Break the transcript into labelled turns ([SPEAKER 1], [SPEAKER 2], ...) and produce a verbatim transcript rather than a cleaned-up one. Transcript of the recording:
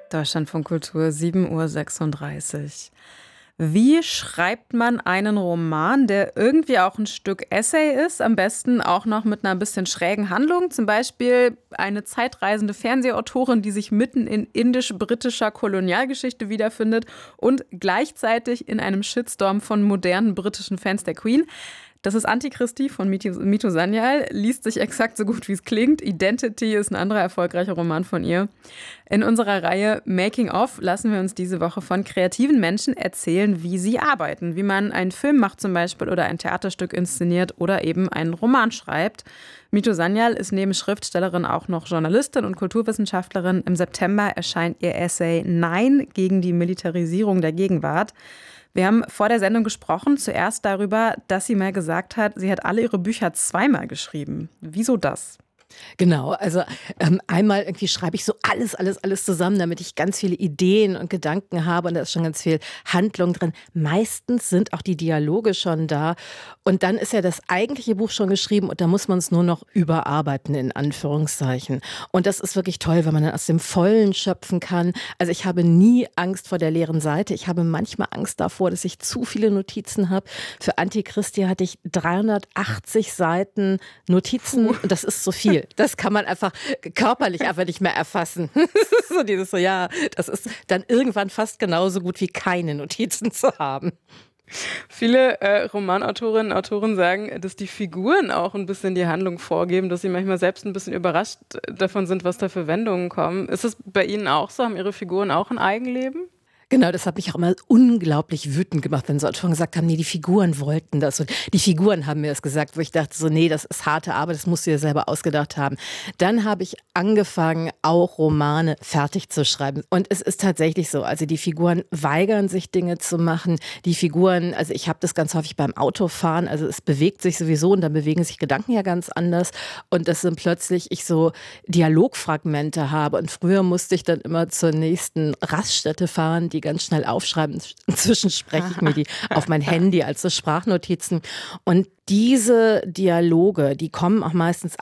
[SPEAKER 1] Deutschlandfunk Kultur, sieben Uhr sechsunddreißig. Wie schreibt man einen Roman, der irgendwie auch ein Stück Essay ist, am besten auch noch mit einer bisschen schrägen Handlung? Zum Beispiel eine zeitreisende Fernsehautorin, die sich mitten in indisch-britischer Kolonialgeschichte wiederfindet und gleichzeitig in einem Shitstorm von modernen britischen Fans der Queen. Das ist Antichristi von Mitu, Mitu Sanyal, liest sich exakt so gut, wie es klingt. Identity ist ein anderer erfolgreicher Roman von ihr. In unserer Reihe Making of lassen wir uns diese Woche von kreativen Menschen erzählen, wie sie arbeiten. Wie man einen Film macht zum Beispiel oder ein Theaterstück inszeniert oder eben einen Roman schreibt. Mitu Sanyal ist neben Schriftstellerin auch noch Journalistin und Kulturwissenschaftlerin. Im September erscheint ihr Essay Nein gegen die Militarisierung der Gegenwart. Wir haben vor der Sendung gesprochen, zuerst darüber, dass sie mal gesagt hat, sie hat alle ihre Bücher zweimal geschrieben. Wieso das?
[SPEAKER 2] Genau, also ähm, einmal irgendwie schreibe ich so alles, alles, alles zusammen, damit ich ganz viele Ideen und Gedanken habe und da ist schon ganz viel Handlung drin. Meistens sind auch die Dialoge schon da und dann ist ja das eigentliche Buch schon geschrieben und da muss man es nur noch überarbeiten, in Anführungszeichen. Und das ist wirklich toll, wenn man dann aus dem Vollen schöpfen kann. Also ich habe nie Angst vor der leeren Seite. Ich habe manchmal Angst davor, dass ich zu viele Notizen habe. Für Antichristi hatte ich dreihundertachtzig Seiten Notizen und das ist so viel. Das kann man einfach körperlich einfach nicht mehr erfassen. Das ist so dieses so, ja, das ist dann irgendwann fast genauso gut wie keine Notizen zu haben.
[SPEAKER 1] Viele äh, Romanautorinnen und Autoren sagen, dass die Figuren auch ein bisschen die Handlung vorgeben, dass sie manchmal selbst ein bisschen überrascht davon sind, was da für Wendungen kommen. Ist es bei Ihnen auch so? Haben Ihre Figuren auch ein Eigenleben?
[SPEAKER 2] Genau, das hat mich auch immer unglaublich wütend gemacht, wenn so Autoren gesagt haben, nee, die Figuren wollten das. Und die Figuren haben mir das gesagt, wo ich dachte so, nee, das ist harte Arbeit, das musst du dir selber ausgedacht haben. Dann habe ich angefangen, auch Romane fertig zu schreiben. Und es ist tatsächlich so, also die Figuren weigern sich, Dinge zu machen. Die Figuren, also ich habe das ganz häufig beim Autofahren, also es bewegt sich sowieso und dann bewegen sich Gedanken ja ganz anders. Und das sind plötzlich, ich so Dialogfragmente habe. Und früher musste ich dann immer zur nächsten Raststätte fahren, die ganz schnell aufschreiben. Inzwischen spreche ich mir die auf mein Handy als so Sprachnotizen. Und diese Dialoge, die kommen auch meistens